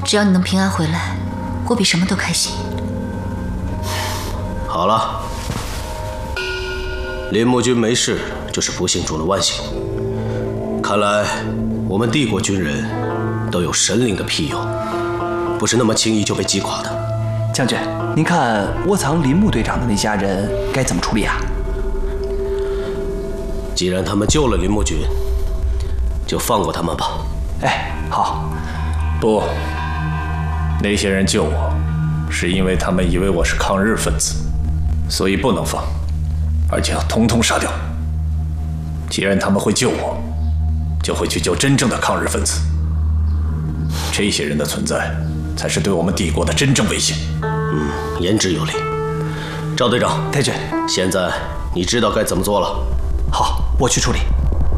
只要你能平安回来，我比什么都开心。 好了，林木君没事，就是不幸中的万幸。看来我们帝国军人都有神灵的庇佑，不是那么轻易就被击垮的。 将军，您看窝藏林木队长的那家人该怎么处理啊？ 既然他们救了林木君，就放过他们吧。 哎，好。 不，那些人救我，是因为他们以为我是抗日分子，所以不能放，而且要统统杀掉。既然他们会救我，就会去救真正的抗日分子。这些人的存在，才是对我们帝国的真正威胁。 言之有理。赵队长， 太君， 现在你知道该怎么做了。 好，我去处理。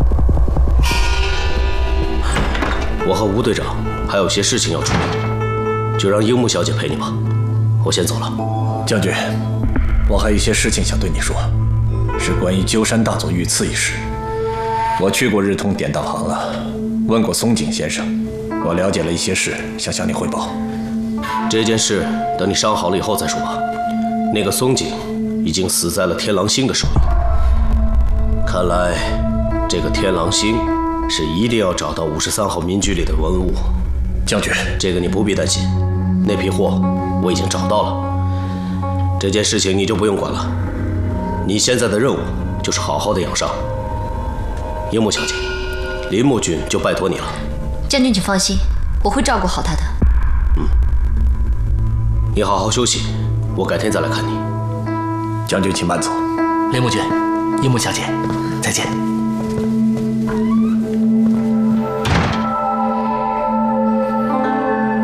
我和吴队长还有些事情要处理，就让樱木小姐陪你吧。我先走了。 将军，我还有一些事情想对你说，是关于鸠山大佐遇刺一事。我去过日通典当行了，问过松井先生，我了解了一些事，想向你汇报。 这件事等你伤好了以后再说吧。那个松井已经死在了天狼星的手里，看来这个天狼星是一定要找到53号民居里的文物。 将军， 这个你不必担心，那批货我已经找到了。这件事情你就不用管了，你现在的任务就是好好的养伤。樱木小姐，林木君就拜托你了。 将军请放心，我会照顾好他的。 你好好休息，我改天再来看你。 将军请慢走。 林木君，樱木小姐，再见。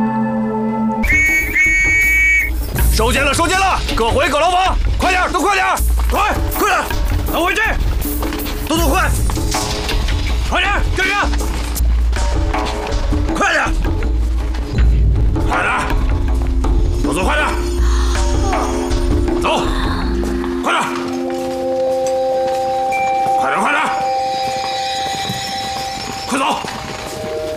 收监了，收监了！各回各牢房，快点，都快点！